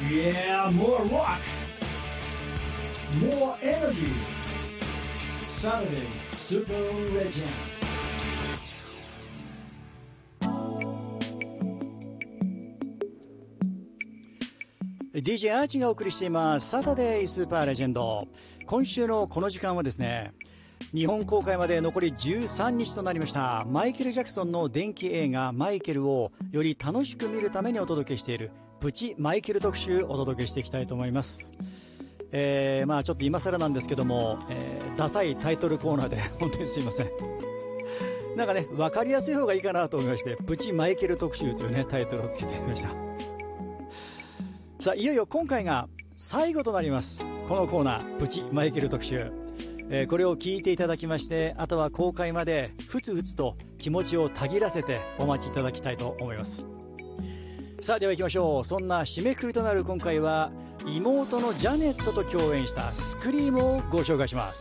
Yeah, more rock, more energy. Saturday Super Legend. DJ アーチがお送りしていますサタデースーパーレジェンド。今週のこの時間はですね、日本公開まで残り13日となりましたマイケル・ジャクソンの伝記映画マイケルをより楽しく見るためにお届けしているプチマイケル特集をお届けしていきたいと思います。ちょっと今更なんですけども、ダサいタイトルコーナーで本当にすいません。なんかね、分かりやすい方がいいかなと思いまして、プチマイケル特集というねタイトルをつけてみました。さあ、いよいよ今回が最後となります。このコーナープチマイケル特集、これを聞いていただきまして、あとは公開までふつふつと気持ちをたぎらせてお待ちいただきたいと思います。さあ、では行きましょう。そんな締めくくりとなる今回は、妹のジャネットと共演したスクリームをご紹介します。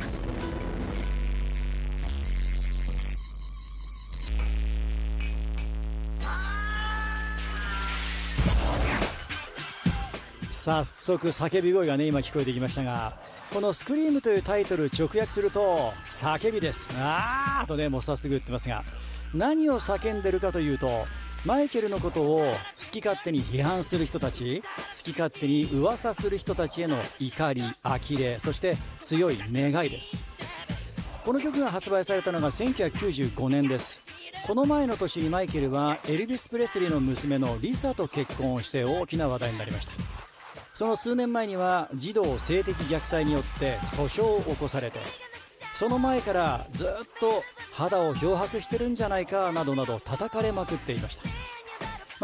早速叫び声がね今聞こえてきましたが、このスクリームというタイトル直訳すると叫びです。あーとね、もう早速言ってますが、何を叫んでるかというと、マイケルのことを好き勝手に批判する人たち、好き勝手に噂する人たちへの怒り、呆れ、そして強い願いです。この曲が発売されたのが1995年です。この前の年にマイケルはエルビス・プレスリーの娘のリサと結婚をして大きな話題になりました。その数年前には児童性的虐待によって訴訟を起こされて、その前からずっと肌を漂白してるんじゃないかなどなど叩かれまくっていました。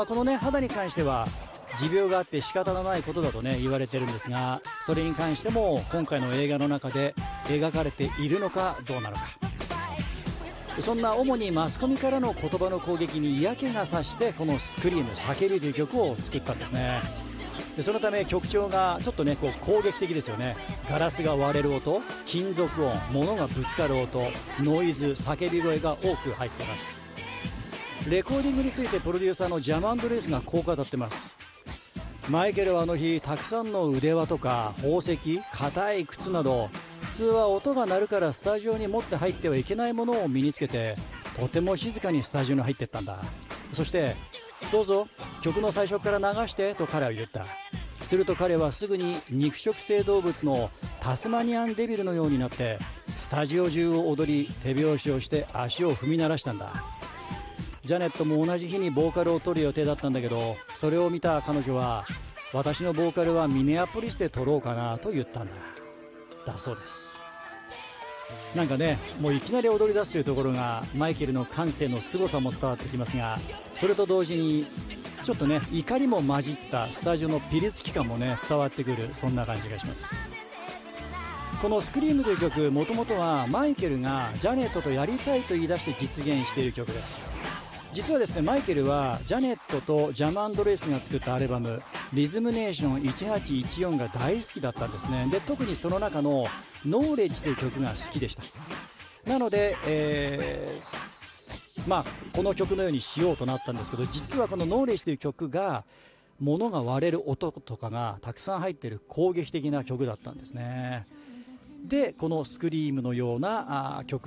このね、肌に関しては持病があって仕方のないことだとね言われてるんですが、それに関しても今回の映画の中で描かれているのかどうなのか、そんな主にマスコミからの言葉の攻撃に嫌気がさしてこのスクリーム叫びという曲を作ったんですね。でそのため曲調がちょっとね攻撃的ですよね。ガラスが割れる音、金属音、物がぶつかる音、ノイズ、叫び声が多く入っています。レコーディングについてプロデューサーのジャマンド・レイスがこう語ってます。マイケルはあの日たくさんの腕輪とか宝石、硬い靴など普通は音が鳴るからスタジオに持って入ってはいけないものを身につけて、とても静かにスタジオに入っていったんだ。そしてどうぞ曲の最初から流してと彼は言った。すると彼はすぐに肉食性動物のタスマニアンデビルのようになってスタジオ中を踊り、手拍子をして足を踏み鳴らしたんだ。ジャネットも同じ日にボーカルを取る予定だったんだけど、それを見た彼女は私のボーカルはミネアポリスで取ろうかなと言ったんだ。だそうです。なんかね、もういきなり踊り出すというところがマイケルの感性の凄さも伝わってきますが、それと同時にちょっとね怒りも混じったスタジオのピリつき感もね伝わってくる、そんな感じがします。このスクリームという曲、もともとはマイケルがジャネットとやりたいと言い出して実現している曲です。実はですね、マイケルはジャネットとジャマンド・レイスが作ったアルバムリズムネーション1814が大好きだったんですね。で特にその中のノーレッジという曲が好きでした。なので、この曲のようにしようとなったんですけど、実はこのノーレッジという曲が物が割れる音とかがたくさん入っている攻撃的な曲だったんですね。でこのスクリームのような曲